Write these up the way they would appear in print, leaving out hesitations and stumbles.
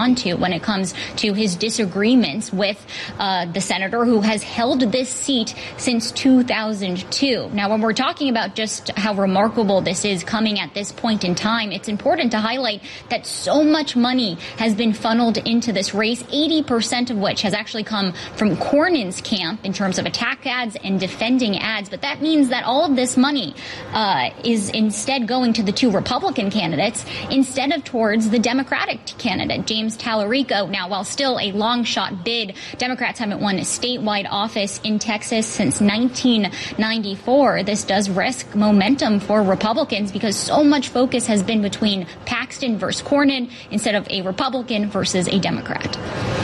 on to when it comes to his disagreements with the senator who has held this seat since 2002. Now, when we're talking about just how remarkable this is coming at this point in time, it's important to highlight that so much money has been funneled into this race, 80% of which has actually come from Cornyn's camp in terms of attack ads and defending ads. But that means that all of this money is instead going to the two Republican candidates instead of towards the Democratic candidate, James Tallarico. Now, while still a long shot bid, Democrats haven't won a statewide office in Texas since 1994. This does risk momentum for Republicans because so much focus has been between Paxton versus Cornyn instead of a Republican versus a Democrat.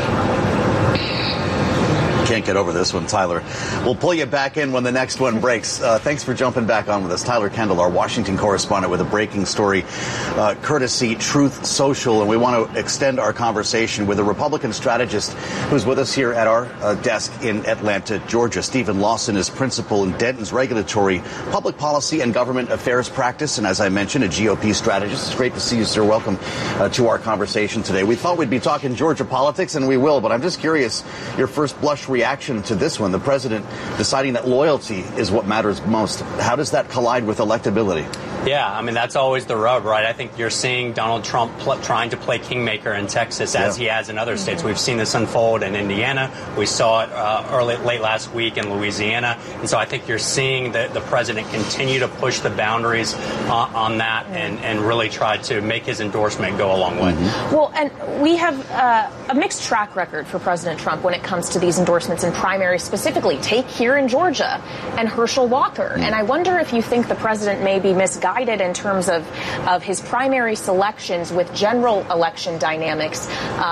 Can't get over this one, Tyler. We'll pull you back in when the next one breaks. Thanks for jumping back on with us. Tyler Kendall, our Washington correspondent, with a breaking story, courtesy Truth Social. And we want to extend our conversation with a Republican strategist who's with us here at our desk in Atlanta, Georgia. Stephen Lawson is principal in Denton's Regulatory Public Policy and Government Affairs Practice. And as I mentioned, a GOP strategist. It's great to see you, sir. Welcome to our conversation today. We thought we'd be talking Georgia politics, and we will. But I'm just curious, your first blush reaction to this one, the president deciding that loyalty is what matters most. How does that collide with electability? Yeah, I mean, that's always the rub, right? I think you're seeing Donald Trump trying to play kingmaker in Texas as he has in other states. We've seen this unfold in Indiana. We saw it late last week in Louisiana. And so I think you're seeing the president continue to push the boundaries on that and really try to make his endorsement go a long way. Well, and we have a mixed track record for President Trump when it comes to these endorsements in primaries specifically. Take here in Georgia and Herschel Walker. And I wonder if you think the president may be misguided in terms of his primary selections with general election dynamics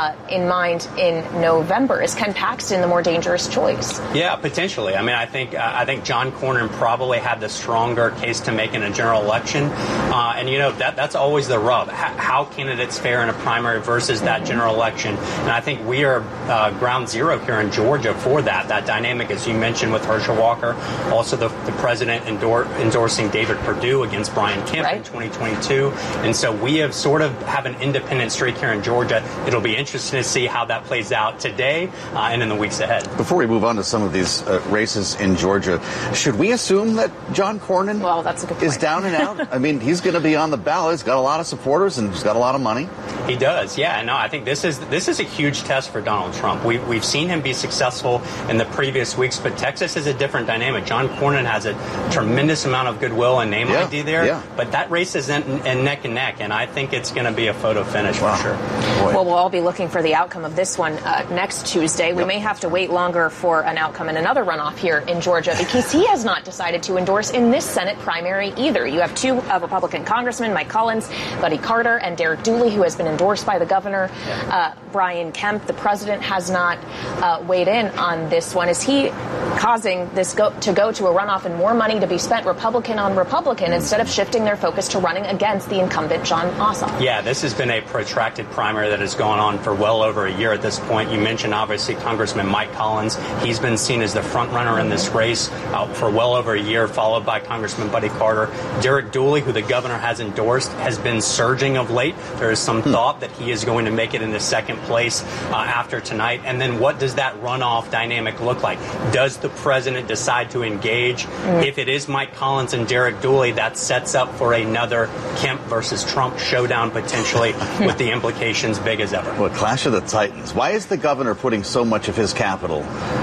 in mind in November. Is Ken Paxton the more dangerous choice? Yeah, potentially. I mean, I think John Cornyn probably had the stronger case to make in a general election. And, you know, that's always the rub. How candidates fare in a primary versus that general election. And I think we are ground zero here in Georgia for that dynamic, as you mentioned, with Herschel Walker. Also, the president endorsing David Perdue against Brian Kemp in 2022. And so we have an independent streak here in Georgia. It'll be interesting to see how that plays out today and in the weeks ahead. Before we move on to some of these races in Georgia, should we assume that John Cornyn that's a good point. Is down and out? I mean, he's going to be on the ballot. He's got a lot of supporters and he's got a lot of money. He does, yeah. No, I think this is a huge test for Donald Trump. We've seen him be successful in the previous weeks, but Texas is a different dynamic. John Cornyn has a tremendous amount of goodwill and name ID there, but that race is in neck and neck, and I think it's going to be a photo finish for sure. Boy. Well, we'll all be looking for the outcome of this one next Tuesday. We may have to wait longer for an outcome in another runoff here in Georgia because he has not decided to endorse in this Senate primary either. You have two Republican congressmen, Mike Collins, Buddy Carter, and Derek Dooley, who has been endorsed by the governor. Brian Kemp, the president, has not weighed in on this one. Is he causing this to go to a runoff and more money to be spent Republican on Republican instead of shifting their focus to running against the incumbent Jon Ossoff? Yeah, this has been a protracted primary that has gone on for well over a year at this point. You mentioned, obviously, Congressman Mike Collins. He's been seen as the front runner in this race for well over a year, followed by Congressman Buddy Carter. Derek Dooley, who the governor has endorsed, has been surging of late. There is some thought that he is going to make it into second place after tonight. And then what does that runoff dynamic look like? Does the president decide to engage? If it is Mike Collins and Derek Dooley, that sets up for another Kemp versus Trump showdown potentially with the implications big as ever. Well, clash of the titans. Why is the governor putting so much of his capital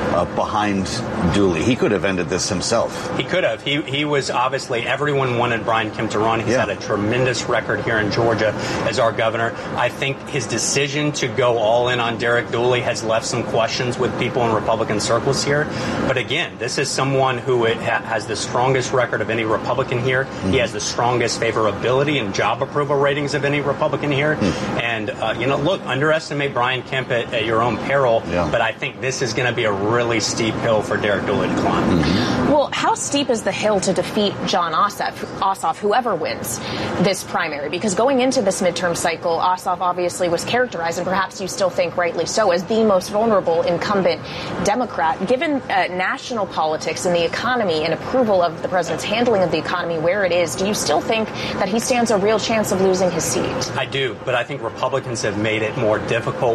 behind Dooley? He could have ended this himself. He could have. He was obviously, everyone wanted Brian Kemp to run. He's had a tremendous record here in Georgia as our governor. I think his decision to go all in on Derek Dooley has left some questions with people in Republican circles here. But again, this is someone who has the strongest record of any Republican here. He has the strongest favorability and job approval ratings of any Republican here. And, look, underestimate Brian Kemp at your own peril. But I think this is going to be a really steep hill for Derek Dooley to climb. Well, how steep is the hill to defeat Jon Ossoff, whoever wins this primary? Because going into this midterm cycle, Ossoff obviously was characterized, and perhaps you still think rightly so, as the most vulnerable incumbent Democrat. Given national politics and the economy and approval of the president's handling of the economy where it is, do you still think that he stands a real chance of losing his seat? I do, but I think Republicans have made it more difficult